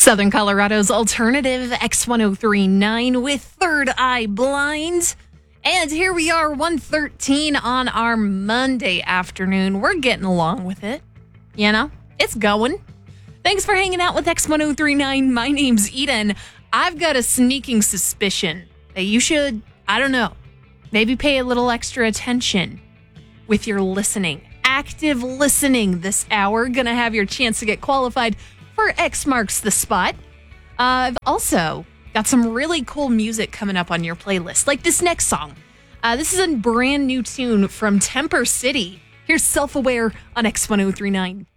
Southern Colorado's alternative X1039 with Third Eye Blind. And here we are, 1:13 on our Monday afternoon. We're getting along with it. You know, it's going. Thanks for hanging out with X1039. My name's Eden. I've got a sneaking suspicion that you should, I don't know, maybe pay a little extra attention with your listening. Active listening this hour. Gonna have your chance to get qualified for X Marks the Spot. I've also got some really cool music coming up on your playlist, like this next song. This is a brand new tune from Temper City. Here's Self-Aware on X1039.